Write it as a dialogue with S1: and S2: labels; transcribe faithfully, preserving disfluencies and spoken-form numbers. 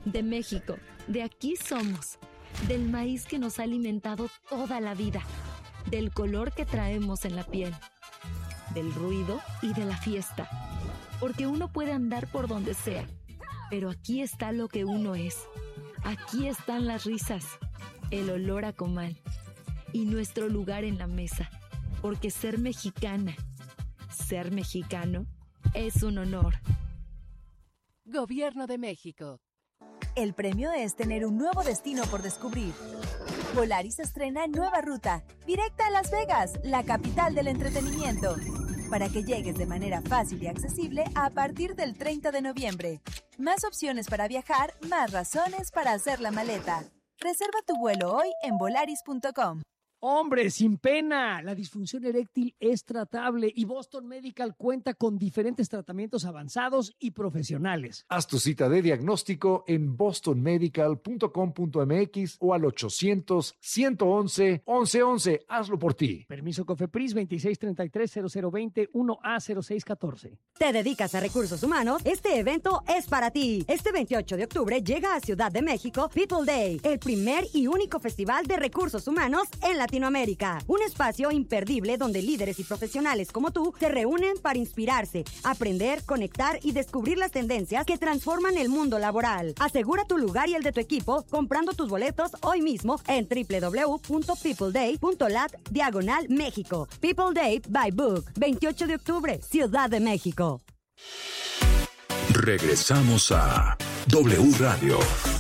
S1: De México, de aquí somos, del maíz que nos ha alimentado toda la vida, del color que traemos en la piel, del ruido y de la fiesta, porque uno puede andar por donde sea, pero aquí está lo que uno es, aquí están las risas, el olor a comal y nuestro lugar en la mesa, porque ser mexicana, ser mexicano, es un honor.
S2: Gobierno de México.
S3: El premio es tener un nuevo destino por descubrir. Volaris estrena nueva ruta, directa a Las Vegas, la capital del entretenimiento, para que llegues de manera fácil y accesible a partir del treinta de noviembre. Más opciones para viajar, más razones para hacer la maleta. Reserva tu vuelo hoy en volaris punto com.
S4: Hombre, sin pena, la disfunción eréctil es tratable y Boston Medical cuenta con diferentes tratamientos avanzados y profesionales.
S5: Haz tu cita de diagnóstico en boston medical punto com punto m x o al ochocientos, ciento once, once once. Hazlo por ti.
S4: Permiso COFEPRIS veintiséis treinta y tres, cero cero veinte, uno A cero seis catorce.
S6: ¿Te dedicas a recursos humanos? Este evento es para ti. Este veintiocho de octubre llega a Ciudad de México People Day, el primer y único festival de recursos humanos en Latinoamérica. Latinoamérica, un espacio imperdible donde líderes y profesionales como tú se reúnen para inspirarse, aprender, conectar y descubrir las tendencias que transforman el mundo laboral. Asegura tu lugar y el de tu equipo comprando tus boletos hoy mismo en doble u doble u doble u punto people day punto lat diagonal México. People Day by Book, veintiocho de octubre, Ciudad de México.
S7: Regresamos a W Radio.